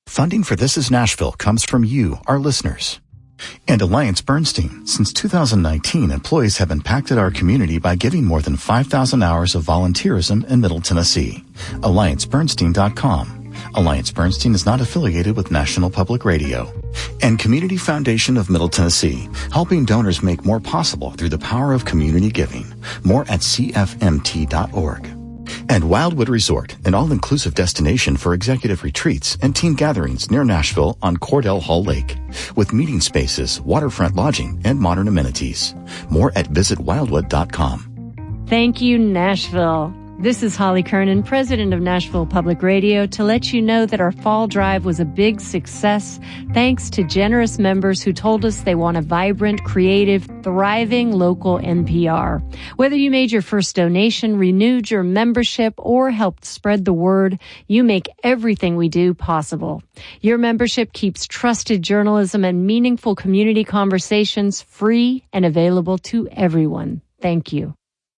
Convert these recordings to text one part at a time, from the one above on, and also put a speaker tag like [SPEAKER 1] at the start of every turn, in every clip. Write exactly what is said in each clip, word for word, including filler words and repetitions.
[SPEAKER 1] Funding for This Is Nashville comes from you, our listeners. And Alliance Bernstein. Since two thousand nineteen, employees have impacted our community by giving more than five thousand hours of volunteerism in Middle Tennessee. Alliance Bernstein dot com. Alliance Bernstein is not affiliated with National Public Radio. And Community Foundation of Middle Tennessee, helping donors make more possible through the power of community giving. More at C F M T dot org. And Wildwood Resort, an all-inclusive destination for executive retreats and team gatherings near Nashville on Cordell Hall Lake, with meeting spaces, waterfront lodging, and modern amenities. More at visit wildwood dot com.
[SPEAKER 2] Thank you, Nashville. This is Holly Kernan, president of Nashville Public Radio, to let you know that our fall drive was a big success thanks to generous members who told us they want a vibrant, creative, thriving local N P R. Whether you made your first donation, renewed your membership, or helped spread the word, you make everything we do possible. Your membership keeps trusted journalism and meaningful community conversations free and available to everyone. Thank you.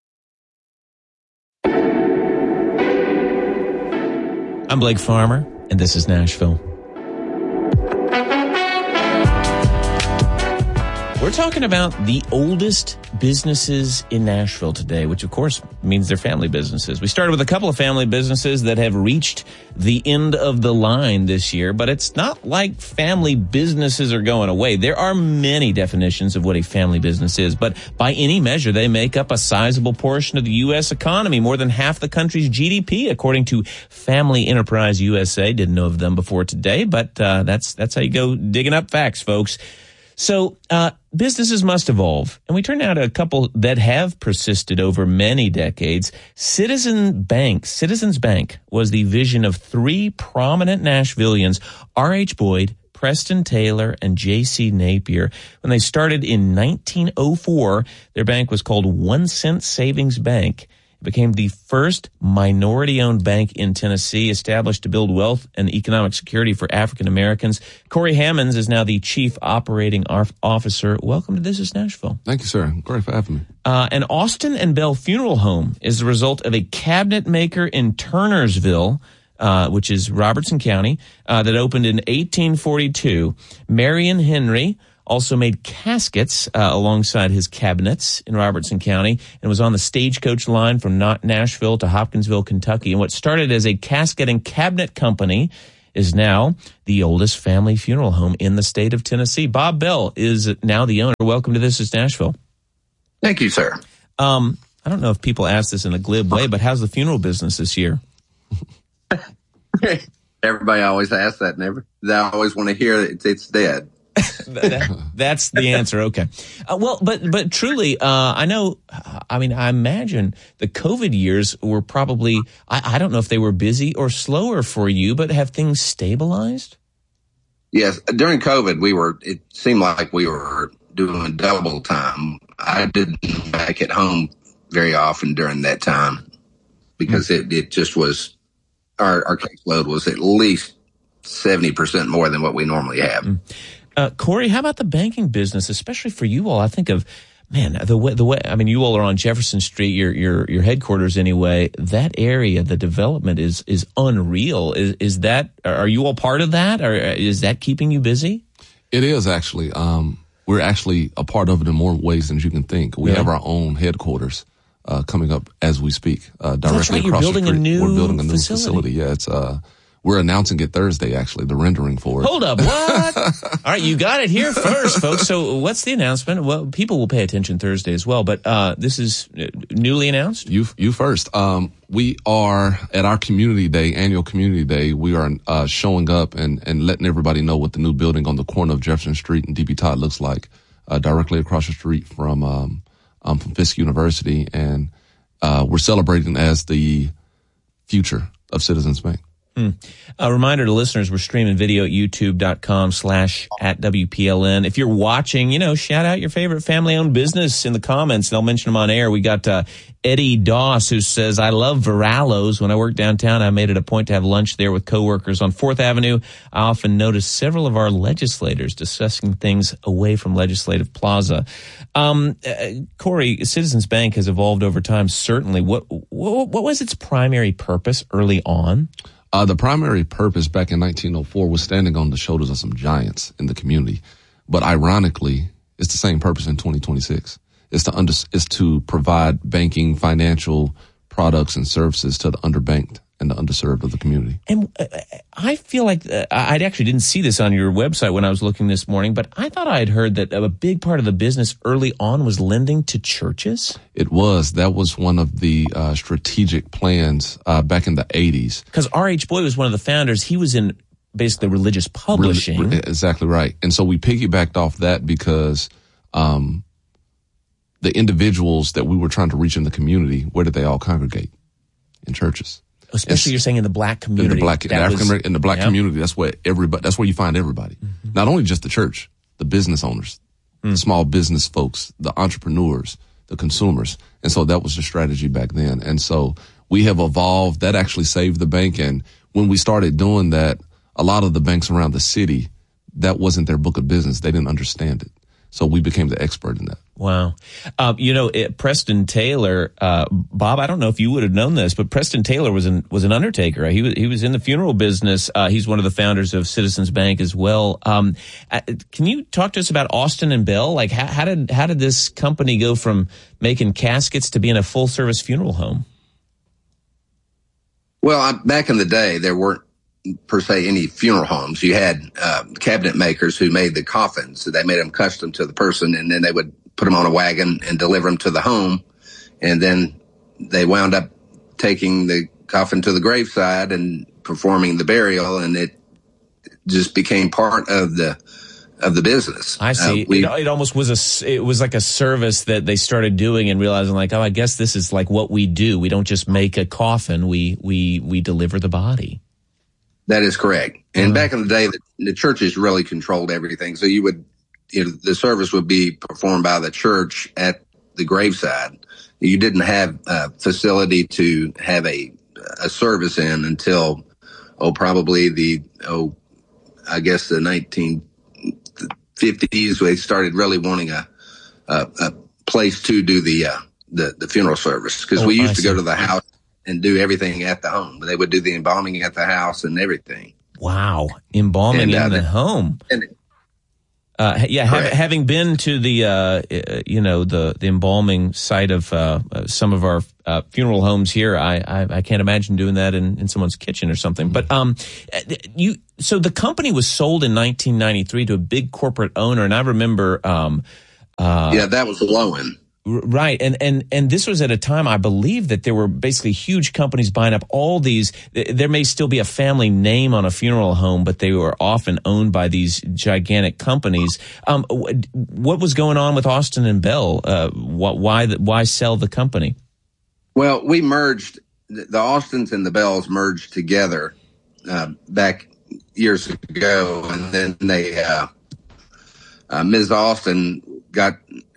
[SPEAKER 3] I'm Blake Farmer, and this is Nashville. We're talking about the oldest businesses in Nashville today, which of course means they're family businesses. We started with a couple of family businesses that have reached the end of the line this year, but it's not like family businesses are going away. There are many definitions of what a family business is, but by any measure, they make up a sizable portion of the U S economy, more than half the country's G D P, according to Family Enterprise U S A. Didn't know of them before today, but uh, that's that's how you go digging up facts, folks. So uh businesses must evolve, and we turn now to a couple that have persisted over many decades. Citizen Bank, Citizens Bank was the vision of three prominent Nashvillians, R H. Boyd, Preston Taylor, and J C. Napier. When they started in nineteen oh four, their bank was called One Cent Savings Bank. It became the first minority-owned bank in Tennessee, established to build wealth and economic security for African Americans. Corey Hammonds is now the Chief Operating Officer. Welcome to This is Nashville.
[SPEAKER 4] Thank you, sir. Great for having me.
[SPEAKER 3] Uh, and Austin and Bell Funeral Home is the result of a cabinet maker in Turnersville, uh, which is Robertson County, uh, that opened in eighteen forty-two. Marion Henry also made caskets uh, alongside his cabinets in Robertson County, and was on the stagecoach line from Nashville to Hopkinsville, Kentucky. And what started as a casket and cabinet company is now the oldest family funeral home in the state of Tennessee. Bob Bell is now the owner. Welcome to This is Nashville.
[SPEAKER 5] Thank you, sir.
[SPEAKER 3] Um, I don't know if people ask this in a glib way, but how's the funeral business this year?
[SPEAKER 5] Everybody always asks that. Never, they always want to hear it's, it's dead.
[SPEAKER 3] that, that's the answer. Okay. Uh, well, but but truly, uh, I know. I mean, I imagine the COVID years were probably. I, I don't know if they were busy or slower for you, but have things stabilized?
[SPEAKER 5] Yes, during COVID, we were. It seemed like we were doing double time. I didn't back at home very often during that time because mm-hmm. it it just was. Our our caseload was at least seventy percent more than what we normally have. Mm-hmm.
[SPEAKER 3] Uh, Corey, how about the banking business, especially for you all? I think of, man, the way, the way, I mean, you all are on Jefferson Street, your, your, your headquarters anyway. That area, the development is, is unreal. Is, is that, are you all part of that? Or is that keeping you busy?
[SPEAKER 4] It is actually. Um, we're actually a part of it in more ways than you can think. We yeah. have our own headquarters, uh, coming up as we speak, uh, directly
[SPEAKER 3] That's right,
[SPEAKER 4] across
[SPEAKER 3] you're building
[SPEAKER 4] the street.
[SPEAKER 3] A new
[SPEAKER 4] we're building a new
[SPEAKER 3] facility.
[SPEAKER 4] facility. Yeah, it's, uh, We're announcing it Thursday, actually, the rendering for it.
[SPEAKER 3] Hold up, what? All right, you got it here first, folks. So what's the announcement? Well, people will pay attention Thursday as well, but uh this is newly announced?
[SPEAKER 4] You you first. Um We are, at our community day, annual community day, we are uh showing up and, and letting everybody know what the new building on the corner of Jefferson Street and D B. Todd looks like, uh directly across the street from um, um from Fisk University. And uh we're celebrating as the future of Citizens Bank.
[SPEAKER 3] Mm. A reminder to listeners, we're streaming video at youtube.com slash at WPLN. If you're watching, you know, shout out your favorite family-owned business in the comments. They'll mention them on air. We got uh, Eddie Doss, who says, I love Varallo's. When I worked downtown, I made it a point to have lunch there with coworkers. On fourth Avenue, I often notice several of our legislators discussing things away from Legislative Plaza. Um, uh, Corey, Citizens Bank has evolved over time, certainly. What, what, what was its primary purpose early on?
[SPEAKER 4] Uh, the primary purpose back in nineteen oh four was standing on the shoulders of some giants in the community. But ironically, it's the same purpose in twenty twenty-six. It's to under, it's to provide banking, financial products and services to the underbanked and the underserved of the community.
[SPEAKER 3] And uh, I feel like uh, I actually didn't see this on your website when I was looking this morning, but I thought I had heard that a big part of the business early on was lending to churches.
[SPEAKER 4] It was. That was one of the uh, strategic plans uh, back in the eighties.
[SPEAKER 3] Because R H. Boyd was one of the founders. He was in basically religious publishing.
[SPEAKER 4] Really, exactly right. And so we piggybacked off that because um, the individuals that we were trying to reach in the community, where did they all congregate? In churches.
[SPEAKER 3] Especially
[SPEAKER 4] It's,
[SPEAKER 3] you're saying in the black community.
[SPEAKER 4] In the black, in the African American, in the black
[SPEAKER 3] yeah.
[SPEAKER 4] community, that's where everybody, that's where you find everybody. Mm-hmm. Not only just the church, the business owners, mm. the small business folks, the entrepreneurs, the consumers. And so that was the strategy back then. And so we have evolved. That actually saved the bank. And when we started doing that, a lot of the banks around the city, that wasn't their book of business. They didn't understand it. So we became the expert in that.
[SPEAKER 3] Wow. Um, you know, it, Preston Taylor, uh, Bob, I don't know if you would have known this, but Preston Taylor was an, was an undertaker. He was, he was in the funeral business. Uh, he's one of the founders of Citizens Bank as well. Um, uh, can you talk to us about Austin and Bell? Like, how, how did, how did this company go from making caskets to being a full service funeral home?
[SPEAKER 5] Well, I, back in the day, there weren't per se any funeral homes. You had uh, cabinet makers who made the coffins. So they made them custom to the person, and then they would put them on a wagon and deliver them to the home. And then they wound up taking the coffin to the graveside and performing the burial, and it just became part of the of the business.
[SPEAKER 3] I see.
[SPEAKER 5] Uh, we,
[SPEAKER 3] it, it almost was a, it was like a service that they started doing and realizing like, oh, I guess this is like what we do. We don't just make a coffin. We, we, we deliver the body.
[SPEAKER 5] That is correct. And
[SPEAKER 3] uh,
[SPEAKER 5] back in the day, the, the churches really controlled everything. So you would, you know, the service would be performed by the church at the graveside. You didn't have a facility to have a, a service in until, oh, probably the, oh, I guess the nineteen fifties. They started really wanting a, a, a place to do the, uh, the, the funeral service. Cause
[SPEAKER 3] oh,
[SPEAKER 5] we used
[SPEAKER 3] I
[SPEAKER 5] to
[SPEAKER 3] see.
[SPEAKER 5] go to the house and do everything at the home. They would do the embalming at the house and everything.
[SPEAKER 3] Wow. Embalming
[SPEAKER 5] and, uh,
[SPEAKER 3] in the,
[SPEAKER 5] the
[SPEAKER 3] home.
[SPEAKER 5] And,
[SPEAKER 3] Uh, yeah, ha- having been to the, uh, you know, the, the embalming site of uh, uh, some of our uh, funeral homes here, I, I, I can't imagine doing that in, in someone's kitchen or something. But um, you, so the company was sold in nineteen ninety-three to a big corporate owner, and I remember. Um, uh,
[SPEAKER 5] yeah, that was Lowen.
[SPEAKER 3] Right. And, and, and this was at a time, I believe, that there were basically huge companies buying up all these. There may still be a family name on a funeral home, but they were often owned by these gigantic companies. Um, what was going on with Austin and Bell? Uh, why, why sell the company?
[SPEAKER 5] Well, we merged, the Austins and the Bells merged together, uh, back years ago. And then they, uh, uh, Miz Austin got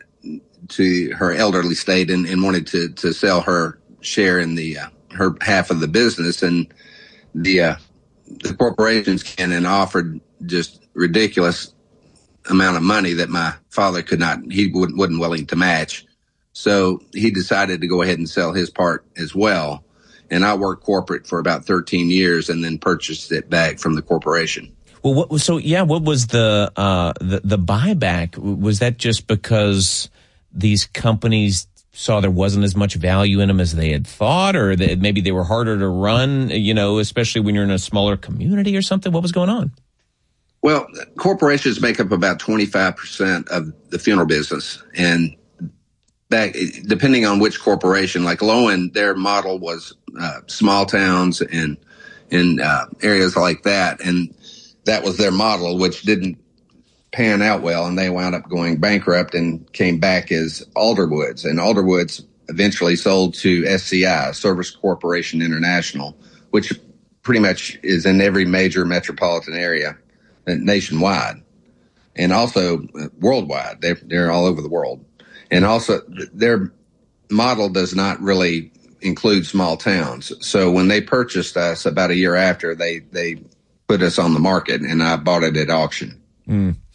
[SPEAKER 5] to her elderly state and, and wanted to, to sell her share in the, uh, her half of the business. And the, uh, the corporations came and offered just ridiculous amount of money that my father could not, he wouldn't, wasn't willing to match. So he decided to go ahead and sell his part as well. And I worked corporate for about thirteen years and then purchased it back from the corporation.
[SPEAKER 3] Well, what was, so yeah, what was the, uh, the, the buyback? Was that just because these companies saw there wasn't as much value in them as they had thought, or that maybe they were harder to run, you know, especially when you're in a smaller community or something? What was going on?
[SPEAKER 5] Well, corporations make up about twenty-five percent of the funeral business. And back, depending on which corporation, like Lowen, their model was uh, small towns and in uh, areas like that. And that was their model, which didn't pan out well, and they wound up going bankrupt and came back as Alderwoods. And Alderwoods eventually sold to S C I, Service Corporation International, which pretty much is in every major metropolitan area nationwide, and also worldwide. They're, they're all over the world. And also their model does not really include small towns. So when they purchased us about a year after, they, they put us on the market, and I bought it at auction.
[SPEAKER 3] Mm.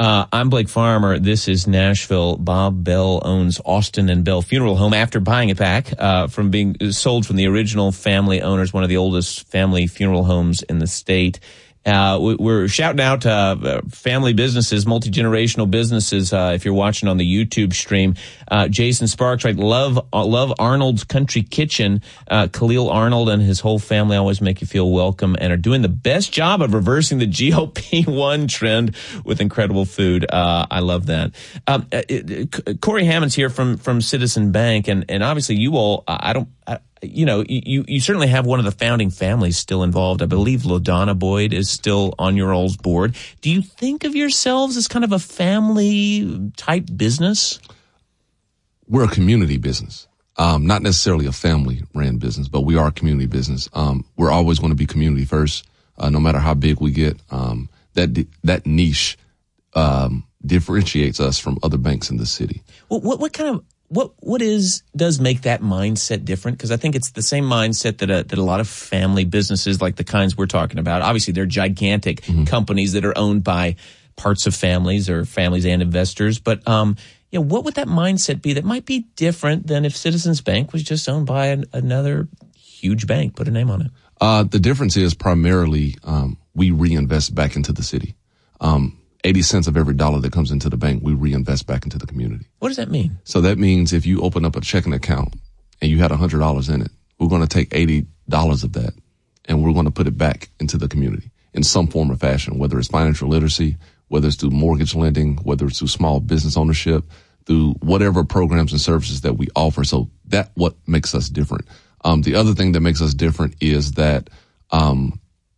[SPEAKER 3] Uh, I'm Blake Farmer. This is Nashville. Bob Bell owns Austin and Bell Funeral Home after buying it back uh, from being sold from the original family owners, one of the oldest family funeral homes in the state. Uh, we're shouting out uh, family businesses, multi-generational businesses. Uh, if you're watching on the YouTube stream, uh, Jason Sparks, right? Love, uh, love Arnold's Country Kitchen. Uh, Khalil Arnold and his whole family always make you feel welcome and are doing the best job of reversing the G O P one trend with incredible food. Uh, I love that. Um, uh, it, Corey Hammond's here from from Citizen Bank, and and obviously you all. I don't. I, You know, you, you certainly have one of the founding families still involved. I believe LaDonna Boyd is still on your all's board. Do you think of yourselves as kind of a family type business?
[SPEAKER 4] We're a community business, um, not necessarily a family ran business, but we are a community business. Um, we're always going to be community first, uh, no matter how big we get. Um, that that niche um, differentiates us from other banks in the city.
[SPEAKER 3] Well, what what kind of What what is does make that mindset different? Because I think it's the same mindset that a, that a lot of family businesses like the kinds we're talking about. Obviously, they're gigantic mm-hmm. companies that are owned by parts of families or families and investors. But um, you know, what would that mindset be that might be different than if Citizens Bank was just owned by an, another huge bank? Put a name on it.
[SPEAKER 4] Uh, the difference is primarily um, we reinvest back into the city. Um, eighty cents of every dollar that comes into the bank, we reinvest back into the community.
[SPEAKER 3] What does that mean?
[SPEAKER 4] So that means if you open up a checking account and you had one hundred dollars in it, we're going to take eighty dollars of that and we're going to put it back into the community in some form or fashion, whether it's financial literacy, whether it's through mortgage lending, whether it's through small business ownership, through whatever programs and services that we offer. So that's what makes us different. Um, the other thing that makes us different is that um,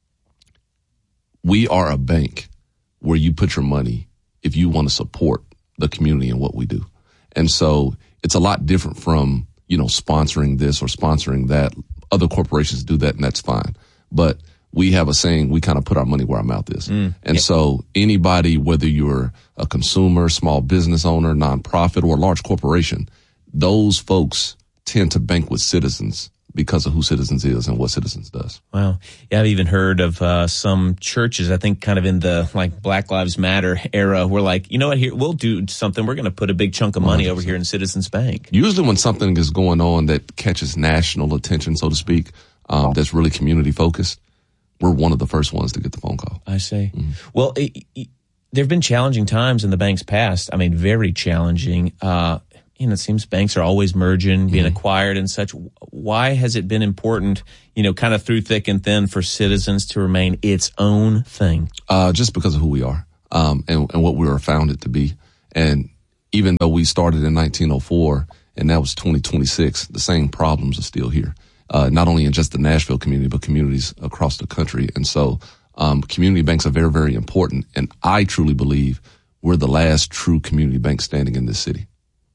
[SPEAKER 4] we are a bank where you put your money if you want to support the community and what we do. And so it's a lot different from, you know, sponsoring this or sponsoring that. Other corporations do that, and that's fine. But we have a saying, we kind of put our money where our mouth is. Mm. And yeah. so anybody, whether you're a consumer, small business owner, nonprofit, or large corporation, those folks tend to bank with Citizens because of who Citizens is and what Citizens does.
[SPEAKER 3] Wow. Yeah, I've even heard of uh, some churches, I think kind of in the like Black Lives Matter era, we're like, you know what, here, we'll do something. We're going to put a big chunk of money one hundred percent over here in Citizens Bank.
[SPEAKER 4] Usually when something is going on that catches national attention, so to speak, um, that's really community focused, we're one of the first ones to get the phone call.
[SPEAKER 3] I see. Mm-hmm. Well, it, it, there have been challenging times in the bank's past. I mean, very challenging. Uh, you know, it seems banks are always merging, being mm-hmm. acquired and such. Why has it been important, you know, kind of through thick and thin for Citizens to remain its own thing?
[SPEAKER 4] Uh, just because of who we are, um, and, and what we were founded to be. And even though we started in nineteen oh four and that was twenty twenty-six, the same problems are still here. Uh, not only in just the Nashville community, but communities across the country. And so, um, community banks are very, very important. And I truly believe we're the last true community bank standing in this city.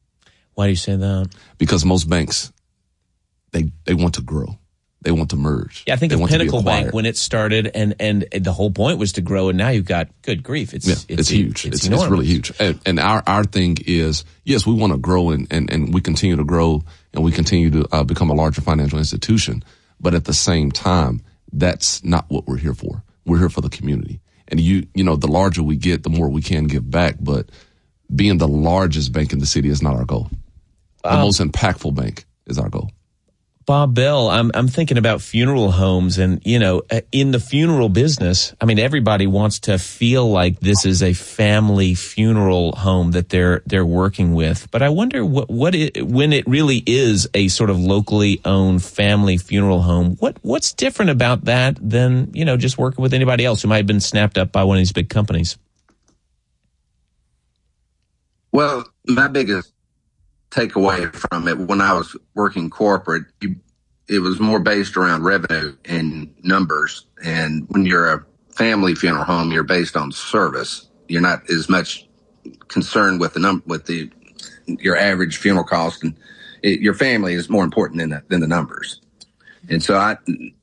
[SPEAKER 3] Why do you say that?
[SPEAKER 4] Because most banks, they they want to grow. They want to merge.
[SPEAKER 3] Yeah, I think
[SPEAKER 4] they
[SPEAKER 3] of Pinnacle Bank when it started, and, and the whole point was to grow, and now you've got, good grief, it's
[SPEAKER 4] yeah,
[SPEAKER 3] it's,
[SPEAKER 4] it's huge.
[SPEAKER 3] It's,
[SPEAKER 4] it's,
[SPEAKER 3] it's,
[SPEAKER 4] it's really huge. And, and our, our thing is, yes, we want to grow, and, and, and we continue to grow, and we continue to uh, become a larger financial institution. But at the same time, that's not what we're here for. We're here for the community. And you, you know, the larger we get, the more we can give back. But being the largest bank in the city is not our goal. The um, most impactful bank is our goal.
[SPEAKER 3] Bob Bell, I'm I'm thinking about funeral homes, and you know, in the funeral business, I mean, everybody wants to feel like this is a family funeral home that they're they're working with. But I wonder what what it, when it really is a sort of locally owned family funeral home, what what's different about that than, you know, just working with anybody else who might have been snapped up by one of these big companies?
[SPEAKER 5] Well, my biggest takeaway from it when I was working corporate, you, it was more based around revenue and numbers. And when you're a family funeral home, you're based on service. You're not as much concerned with the num with the your average funeral cost, and it, your family is more important than the, than the numbers. And so I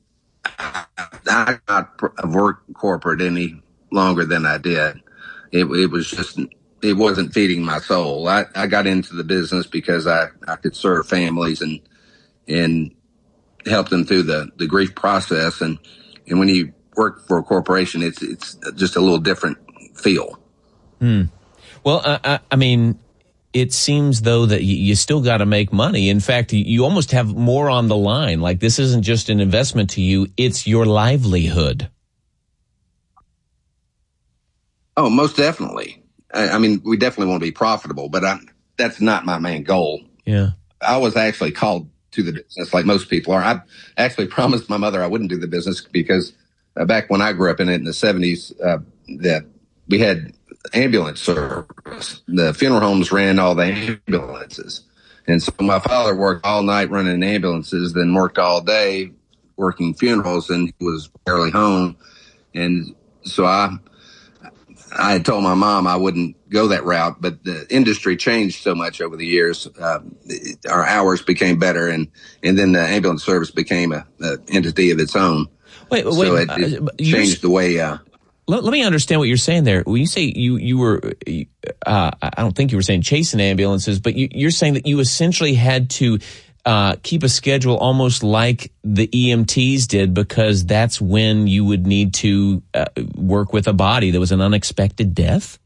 [SPEAKER 5] I not work corporate any longer than I did. It, it was just. It wasn't feeding my soul. I, I got into the business because I, I could serve families and and help them through the, the grief process. And, and when you work for a corporation, it's it's just a little different feel.
[SPEAKER 3] Hmm. Well, I, I, I mean, it seems, though, that you, you still got to make money. In fact, you, you almost have more on the line. Like, this isn't just an investment to you. It's your livelihood.
[SPEAKER 5] Oh, most definitely. I, I mean, we definitely want to be profitable, but I, that's not my main goal.
[SPEAKER 3] Yeah.
[SPEAKER 5] I was actually called to the business like most people are. I actually promised my mother I wouldn't do the business because uh, back when I grew up in it in the seventies, uh, that we had ambulance service. The funeral homes ran all the ambulances. And so my father worked all night running ambulances, then worked all day working funerals, and he was barely home. And so I, I had told my mom I wouldn't go that route, but the industry changed so much over the years. Uh, our hours became better, and, and then the ambulance service became a, a entity of its own.
[SPEAKER 3] Wait, wait,
[SPEAKER 5] so it, it
[SPEAKER 3] uh,
[SPEAKER 5] changed the way. Uh,
[SPEAKER 3] let, let me understand what you're saying there. When you say you you were, uh, I don't think you were saying chasing ambulances, but you, you're saying that you essentially had to uh, keep a schedule almost like the E M Ts did, because that's when you would need to uh, work with a body that was an unexpected death?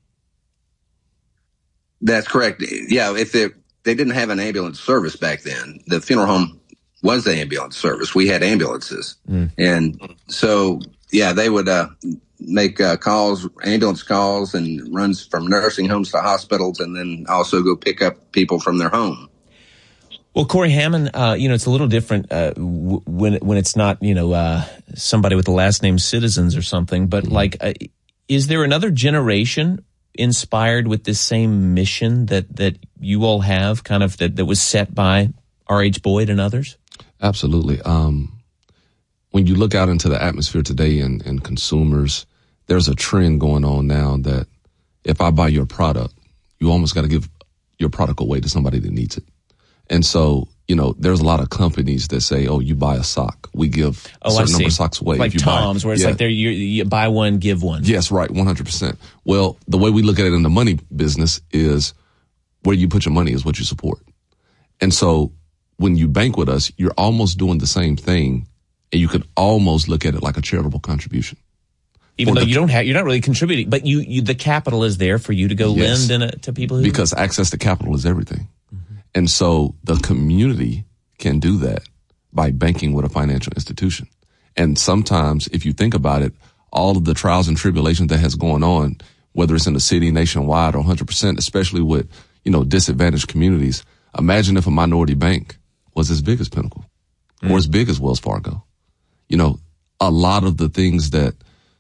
[SPEAKER 5] That's correct. Yeah, if they, they didn't have an ambulance service back then, the funeral home was the ambulance service. We had ambulances. Mm. And so, yeah, they would uh, make uh, calls, ambulance calls, and runs from nursing homes to hospitals, and then also go pick up people from their home.
[SPEAKER 3] Well, Corey Hammond, uh, you know, it's a little different uh, w- when when it's not, you know, uh, somebody with the last name Citizens or something. But mm-hmm. like, uh, is there another generation inspired with this same mission that that you all have, kind of that, that was set by R H Boyd and others?
[SPEAKER 4] Absolutely. Um, when you look out into the atmosphere today and, and consumers, there's a trend going on now that if I buy your product, you almost got to give your product away to somebody that needs it. And so, you know, there's a lot of companies that say, oh, you buy a sock, we give
[SPEAKER 3] oh,
[SPEAKER 4] a certain number of socks away.
[SPEAKER 3] Like
[SPEAKER 4] if you
[SPEAKER 3] Tom's,
[SPEAKER 4] buy,
[SPEAKER 3] where it's
[SPEAKER 4] yeah.
[SPEAKER 3] like there you, you buy one, give one.
[SPEAKER 4] Yes, right, one hundred percent. Well, the way we look at it in the money business is where you put your money is what you support. And so when you bank with us, you're almost doing the same thing, and you could almost look at it like a charitable contribution.
[SPEAKER 3] Even though you don't have, you're not really contributing, but you, you the capital is there for you to go yes, lend in a, to people who
[SPEAKER 4] because access to capital is everything. And so the community can do that by banking with a financial institution. And sometimes, if you think about it, all of the trials and tribulations that has going on, whether it's in the city, nationwide, or one hundred percent, especially with, you know, disadvantaged communities, imagine if a minority bank was as big as Pinnacle mm. or as big as Wells Fargo. You know, a lot of the things that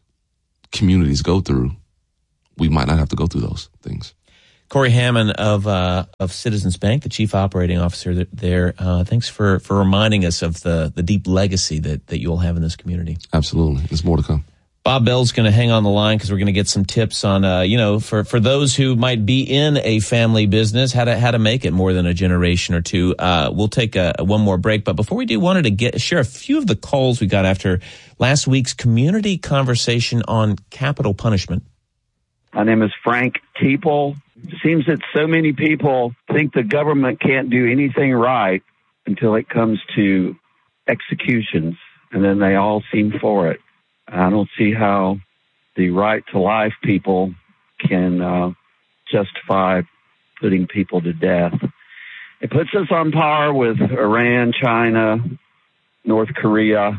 [SPEAKER 4] communities go through, we might not have to go through those things.
[SPEAKER 3] Corey Hammond of uh, of Citizens Bank, the chief operating officer there. Uh, thanks for, for reminding us of the, the deep legacy that, that you all have in this community.
[SPEAKER 4] Absolutely. There's more to come.
[SPEAKER 3] Bob Bell's going to hang on the line because we're going to get some tips on, uh, you know, for, for those who might be in a family business, how to how to make it more than a generation or two. Uh, we'll take a, a one more break. But before we do, wanted to get share a few of the calls we got after last week's community conversation on capital punishment.
[SPEAKER 6] My name is Frank Teeple. It seems that so many people think the government can't do anything right until it comes to executions, and then they all seem for it. I don't see how the right to life people can uh, justify putting people to death. It puts us on par with Iran, China, North Korea,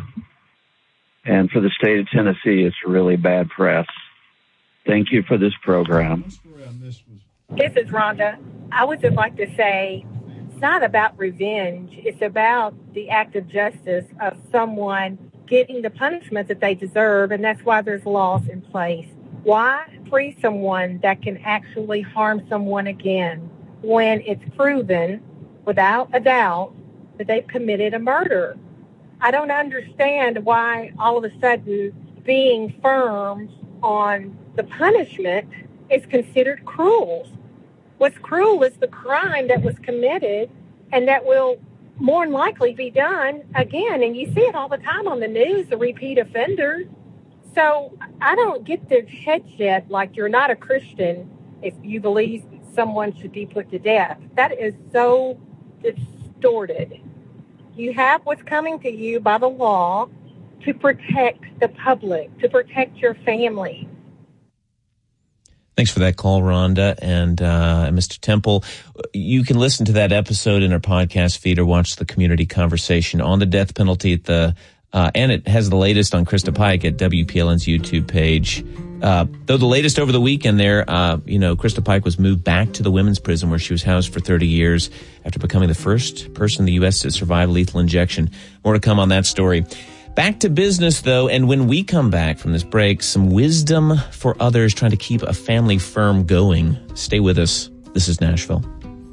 [SPEAKER 6] and for the state of Tennessee, it's really bad press. Thank you for this program.
[SPEAKER 7] This is Rhonda. I would just like to say it's not about revenge. It's about the act of justice of someone getting the punishment that they deserve, and that's why there's laws in place. Why free someone that can actually harm someone again when it's proven without a doubt that they've committed a murder? I don't understand why all of a sudden being firm on the punishment is considered cruel. What's cruel is the crime that was committed and that will more than likely be done again. And you see it all the time on the news, the repeat offenders. So I don't get the headset like you're not a Christian if you believe someone should be put to death. That is so distorted. You have what's coming to you by the law to protect the public, to protect your family.
[SPEAKER 3] Thanks for that call, Rhonda and uh, Mister Temple. You can listen to that episode in our podcast feed or watch the community conversation on the death penalty at the uh, and it has the latest on Krista Pike at W P L N's YouTube page. Uh, though the latest over the weekend there, uh, you know, Krista Pike was moved back to the women's prison where she was housed for thirty years after becoming the first person in the U S to survive lethal injection. More to come on that story. Back to business, though, and when we come back from this break, some wisdom for others trying to keep a family firm going. Stay with us. This is Nashville.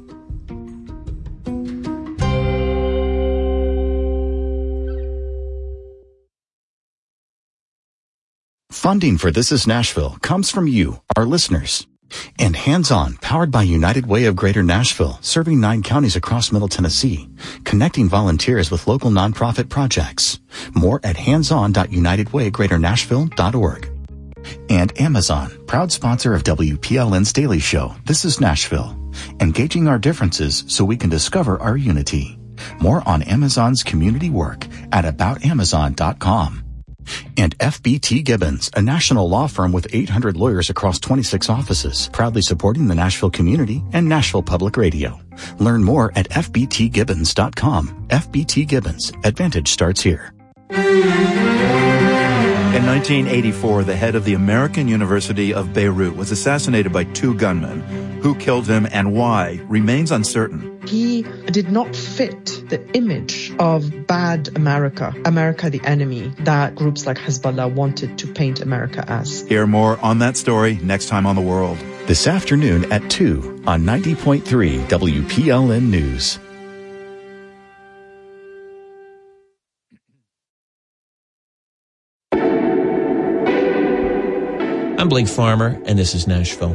[SPEAKER 1] Funding for This is Nashville comes from you, our listeners. And Hands On, powered by United Way of Greater Nashville, serving nine counties across Middle Tennessee, connecting volunteers with local nonprofit projects. More at hands on dot united way greater nashville dot org. And Amazon, proud sponsor of W P L N's Daily Show, This is Nashville, engaging our differences so we can discover our unity. More on Amazon's community work at about amazon dot com. And F B T Gibbons, a national law firm with eight hundred lawyers across twenty-six offices, proudly supporting the Nashville community and Nashville Public Radio. Learn more at f b t gibbons dot com. F B T Gibbons, Advantage starts here.
[SPEAKER 8] In nineteen eighty-four, the head of the American University of Beirut was assassinated by two gunmen. Who killed him and why remains uncertain.
[SPEAKER 9] He did not fit the image of bad America, America the enemy, that groups like Hezbollah wanted to paint America as.
[SPEAKER 8] Hear more on that story next time on The World.
[SPEAKER 1] This afternoon at two on ninety point three W P L N News.
[SPEAKER 3] I'm Blake Farmer, and this is Nashville.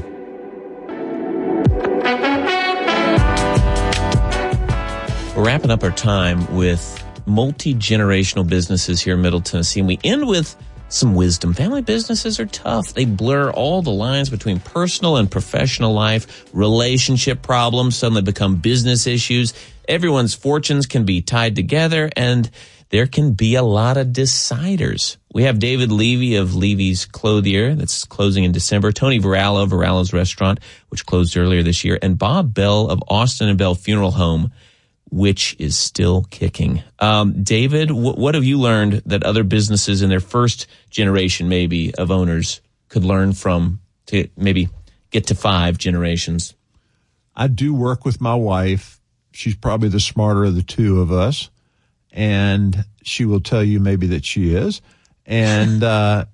[SPEAKER 3] We're wrapping up our time with multi-generational businesses here in Middle Tennessee, and we end with some wisdom. Family businesses are tough. They blur all the lines between personal and professional life. Relationship problems suddenly become business issues. Everyone's fortunes can be tied together, and there can be a lot of deciders. We have David Levy of Levy's Clothier, that's closing in December, Tony Varallo of Varallo's Restaurant, which closed earlier this year, and Bob Bell of Austin and Bell Funeral Home, which is still kicking. Um, David, w- what have you learned that other businesses in their first generation, maybe, of owners could learn from to maybe get to five generations?
[SPEAKER 10] I do work with my wife. She's probably the smarter of the two of us, and she will tell you maybe that she is. And uh,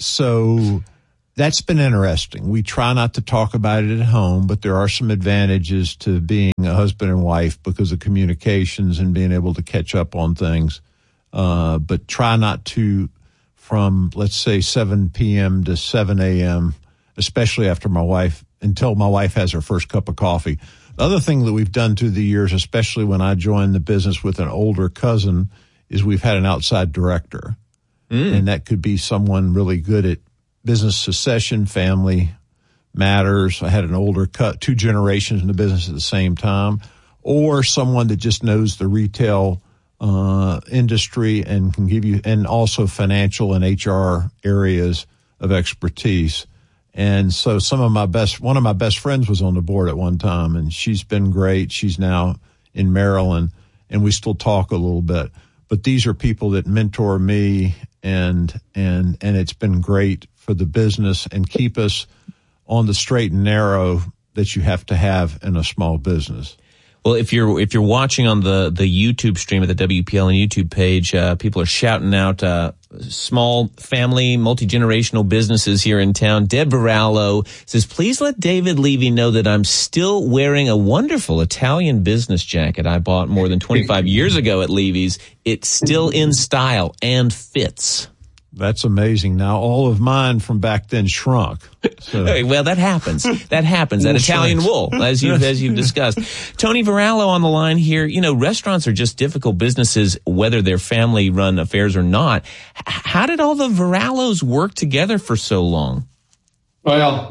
[SPEAKER 10] so that's been interesting. We try not to talk about it at home, but there are some advantages to being a husband and wife because of communications and being able to catch up on things. Uh, but try not to from, let's say, seven p.m. to seven a.m., especially after my wife, until my wife has her first cup of coffee. The other thing that we've done through the years, especially when I joined the business with an older cousin, is we've had an outside director. Mm. And that could be someone really good at business succession, family matters. I had an older cut, two generations in the business at the same time, or someone that just knows the retail uh, industry and can give you, and also financial and H R areas of expertise. And so some of my best, one of my best friends was on the board at one time, and she's been great. She's now in Maryland, and we still talk a little bit. But these are people that mentor me, and and and it's been great for the business and keep us on the straight and narrow that you have to have in a small business.
[SPEAKER 3] Well, if you're if you're watching on the the YouTube stream at the W P L N YouTube page, uh, people are shouting out uh, small family, multi-generational businesses here in town. Deb Varallo says, please let David Levy know that I'm still wearing a wonderful Italian business jacket I bought more than twenty-five years ago at Levy's. It's still in style and fits.
[SPEAKER 10] That's amazing. Now, all of mine from back then shrunk. So.
[SPEAKER 3] Well, that happens. That happens. That Italian wool, as you've, as you've discussed. Tony Varallo on the line here. You know, restaurants are just difficult businesses, whether they're family-run affairs or not. How did all the Varallos work together for so long?
[SPEAKER 11] Well,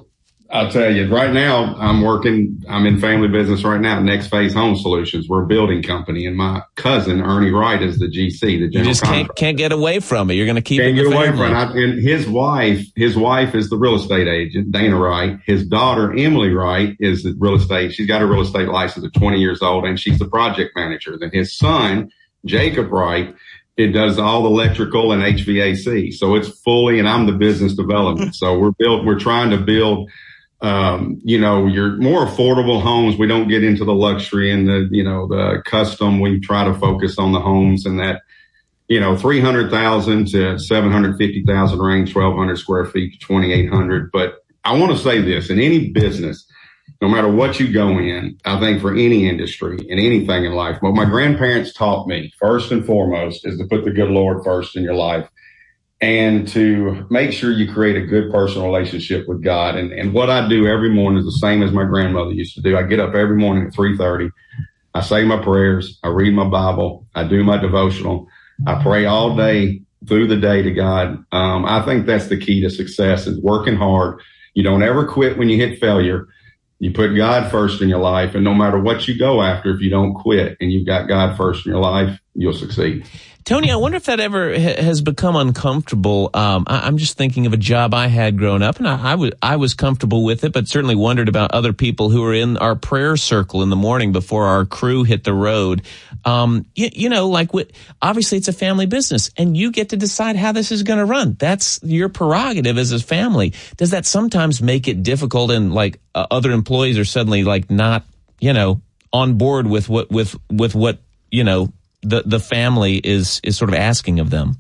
[SPEAKER 11] I'll tell you, right now, I'm working, I'm in family business right now, Next Phase Home Solutions. We're a building company, and my cousin, Ernie Wright, is the G C, the general
[SPEAKER 3] You just can't, can't get away from it. You're going to keep
[SPEAKER 11] can't
[SPEAKER 3] it in
[SPEAKER 11] get
[SPEAKER 3] the
[SPEAKER 11] away
[SPEAKER 3] family.
[SPEAKER 11] from it. I, and his wife, his wife is the real estate agent, Dana Wright. His daughter, Emily Wright, is the real estate. She's got a real estate license at twenty years old, and she's the project manager. Then his son, Jacob Wright, it does all the electrical and H V A C. So it's fully, and I'm the business development. So we're built, we're trying to build, um, you know, your more affordable homes. We don't get into the luxury and the, you know, the custom. We try to focus on the homes and that, you know, three hundred thousand to seven hundred fifty thousand range, twelve hundred square feet to twenty-eight hundred. But I want to say this, in any business, no matter what you go in, I think for any industry and anything in life, what my grandparents taught me first and foremost is to put the good Lord first in your life and to make sure you create a good personal relationship with God. And, and what I do every morning is the same as my grandmother used to do. I get up every morning at three thirty. I say my prayers. I read my Bible. I do my devotional. I pray all day through the day to God. Um, I think that's the key to success is working hard. You don't ever quit when you hit failure. You put God first in your life, and no matter what you go after, if you don't quit and you've got God first in your life, you'll succeed.
[SPEAKER 3] Tony, I wonder if that ever ha- has become uncomfortable. Um, I- I'm just thinking of a job I had growing up, and I-, I, w- I was comfortable with it, but certainly wondered about other people who were in our prayer circle in the morning before our crew hit the road. Um, you, you know, like what, obviously it's a family business, and you get to decide how this is going to run. That's your prerogative as a family. Does that sometimes make it difficult, and like uh, other employees are suddenly like not, you know, on board with what with with what you know? the the family is is sort of asking of them?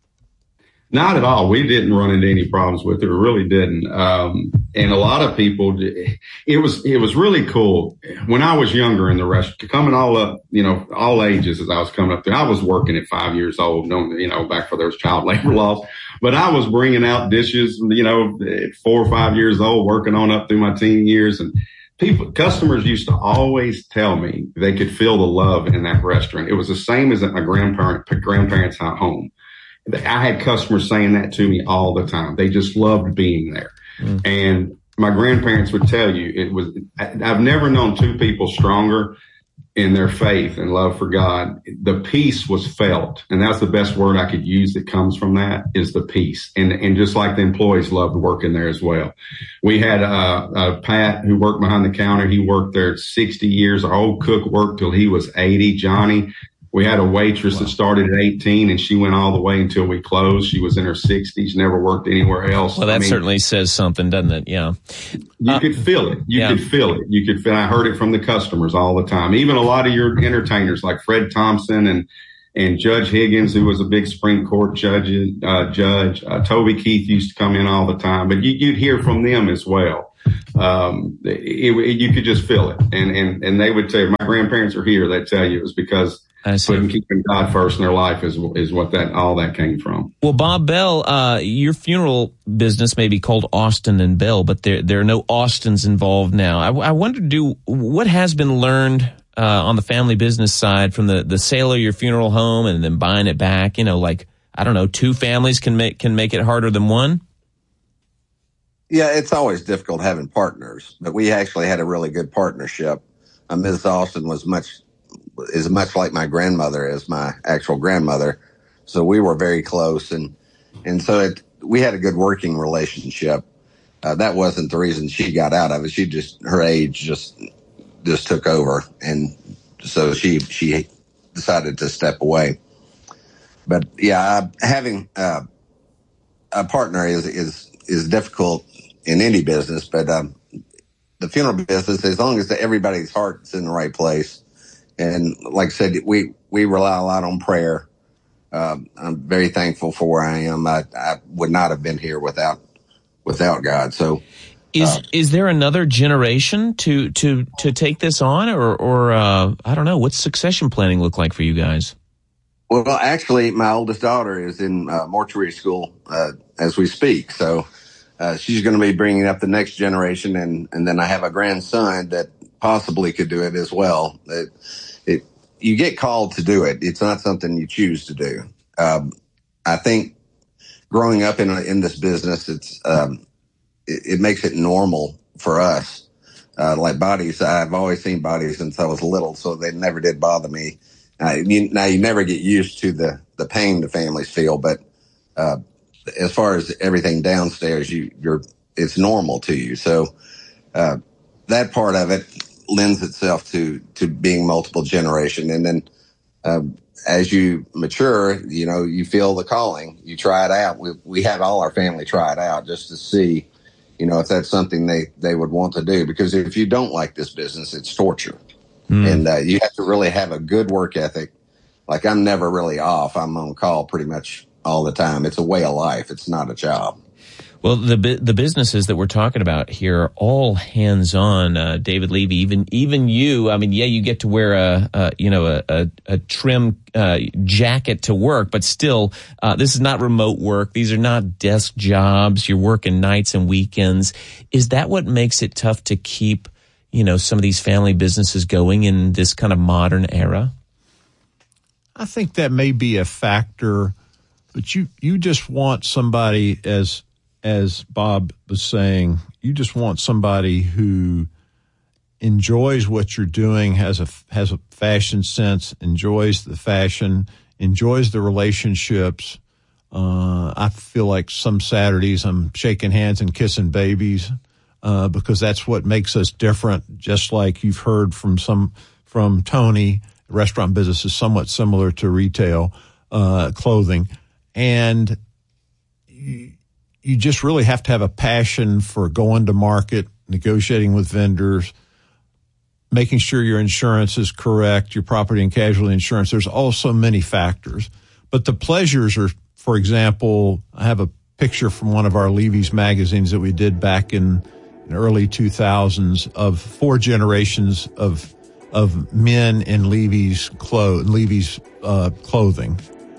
[SPEAKER 11] Not at all. We didn't run into any problems with it. We really didn't. Um, and a lot of people, it was, it was really cool. When I was younger in the restaurant, coming all up, you know, all ages as I was coming up there, I was working at five years old, you know, back for those child labor laws, but I was bringing out dishes, you know, at four or five years old, working on up through my teen years. And people, customers used to always tell me they could feel the love in that restaurant. It was the same as at my grandparent, grandparents' home. I had customers saying that to me all the time. They just loved being there. Mm. And my grandparents would tell you it was, I've never known two people stronger in their faith and love for God. The peace was felt. And that's the best word I could use that comes from that is the peace. And, and just like the employees loved working there as well. We had uh, uh, Pat who worked behind the counter. He worked there sixty years. Our old cook worked till he was eighty. Johnny. We had a waitress wow. that started at eighteen and she went all the way until we closed. She was in her sixties, never worked anywhere else.
[SPEAKER 3] Well, that
[SPEAKER 11] I mean,
[SPEAKER 3] certainly says something, doesn't it? Yeah.
[SPEAKER 11] You
[SPEAKER 3] uh,
[SPEAKER 11] could feel it. You yeah. could feel it. You could feel, I heard it from the customers all the time. Even a lot of your entertainers like Fred Thompson and, and Judge Higgins, who was a big Supreme Court judge, uh, judge, uh, Toby Keith used to come in all the time, but you, you'd hear from them as well. Um, it, it, you could just feel it. And, and, and they would tell you, my grandparents are here. They'd tell you it was because putting keeping God first in their life is is what that all that came from.
[SPEAKER 3] Well, Bob Bell, uh, your funeral business may be called Austin and Bell, but there there are no Austins involved now. I, I wonder, do what has been learned uh, on the family business side from the the sale of your funeral home and then buying it back? You know, like I don't know, two families can make can make it harder than one.
[SPEAKER 5] Yeah, it's always difficult having partners, but we actually had a really good partnership. Uh, Missus Austin was much. is much like my grandmother as my actual grandmother. So we were very close. And, and so it, we had a good working relationship. Uh, that wasn't the reason she got out of it. She just, her age just, just took over. And so she, she decided to step away. But yeah, having, uh, a partner is, is, is difficult in any business, but, um, the funeral business, as long as everybody's heart's in the right place. And like I said, we, we rely a lot on prayer. Um, I'm very thankful for where I am. I, I would not have been here without, without God. So
[SPEAKER 3] is,
[SPEAKER 5] uh,
[SPEAKER 3] is there another generation to, to, to take this on or, or, uh, I don't know, what's succession planning look like for you guys?
[SPEAKER 5] Well, actually my oldest daughter is in uh, mortuary school, uh, as we speak. So, uh, she's going to be bringing up the next generation. And, and then I have a grandson that possibly could do it as well. It, it, you get called to do it. It's not something you choose to do. Um, I think growing up in in this business, it's um, it, it makes it normal for us. Uh, like bodies, I've always seen bodies since I was little, so they never did bother me. Uh, you, now, you never get used to the, the pain the families feel, but uh, as far as everything downstairs, you, you're it's normal to you. So uh, that part of it lends itself to to being multiple generation. And then uh, as you mature, you know, you feel the calling. You try it out. We, we have all our family try it out just to see, you know, if that's something they, they would want to do. Because if you don't like this business, it's torture. Mm. And uh, you have to really have a good work ethic. Like, I'm never really off. I'm on call pretty much all the time. It's a way of life. It's not a job.
[SPEAKER 3] Well, the the businesses that we're talking about here are all hands-on. Uh, David Levy, even even you. I mean, yeah, you get to wear a, a you know a a, a trim uh, jacket to work, but still, uh, this is not remote work. These are not desk jobs. You're working nights and weekends. Is that what makes it tough to keep, you know, some of these family businesses going in this kind of modern era?
[SPEAKER 10] I think that may be a factor, but you you just want somebody as. As Bob was saying, you just want somebody who enjoys what you're doing, has a has a fashion sense, enjoys the fashion, enjoys the relationships. Uh, I feel like some Saturdays I'm shaking hands and kissing babies uh, because that's what makes us different. Just like you've heard from some from Tony, restaurant business is somewhat similar to retail uh, clothing, and. You, You just really have to have a passion for going to market, negotiating with vendors, making sure your insurance is correct, your property and casualty insurance. There's also many factors. But the pleasures are, for example, I have a picture from one of our Levy's magazines that we did back in the early two thousands of four generations of of men in Levy's, clo- Levy's uh, clothing.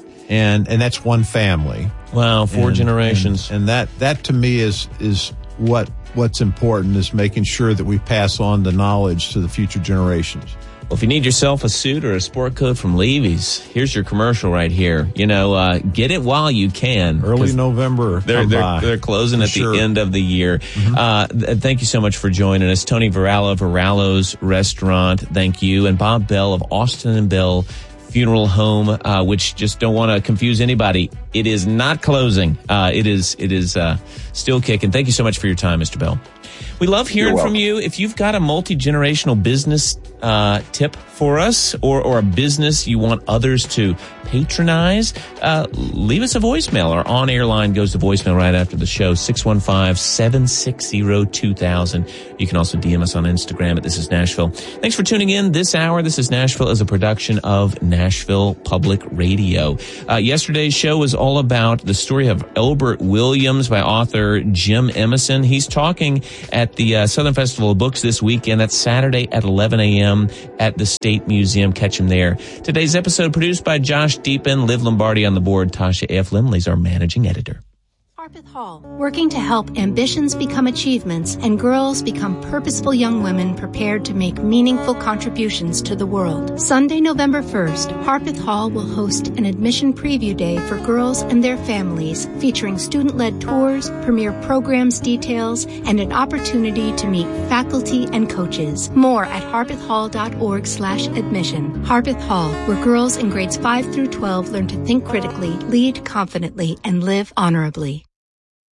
[SPEAKER 10] And and that's one family.
[SPEAKER 3] Wow, four
[SPEAKER 10] and,
[SPEAKER 3] generations.
[SPEAKER 10] And, and that, that to me is is what what's important, is making sure that we pass on the knowledge to the future generations.
[SPEAKER 3] Well, if you need yourself a suit or a sport coat from Levy's, here's your commercial right here. You know, uh, get it while you can.
[SPEAKER 10] Early November.
[SPEAKER 3] They're they're, they're closing at sure. the end of the year. Mm-hmm. Uh, th- thank you so much for joining us. Tony Varallo of Varallo's Restaurant, thank you. And Bob Bell of Austin and Bell Funeral Home, uh, which just don't want to confuse anybody. It is not closing. Uh, it is, it is, uh, still kicking. Thank you so much for your time, Mister Bell. We love hearing from you. If you've got a multi-generational business uh, tip for us, or, or a business you want others to patronize, uh, leave us a voicemail. Our on-air line goes to voicemail right after the show, six one five, seven six zero, two thousand. You can also D M us on Instagram at This Is Nashville. Thanks for tuning in this hour. This Is Nashville is a production of Nashville Public Radio. Uh, yesterday's show was all about the story of Elbert Williams by author Jim Emerson. He's talking at the uh, Southern Festival of Books this weekend. That's Saturday at eleven a.m. at the State Museum. Catch him there. Today's episode produced by Josh Deepin, Liv Lombardi on the board. Tasha F. Lindley's our managing editor.
[SPEAKER 12] Harpeth Hall, working to help ambitions become achievements and girls become purposeful young women prepared to make meaningful contributions to the world. Sunday, November first, Harpeth Hall will host an admission preview day for girls and their families, featuring student-led tours, premier programs details, and an opportunity to meet faculty and coaches. More at harpethhall.org slash admission. Harpeth Hall, where girls in grades five through twelve learn to think critically, lead confidently, and live honorably.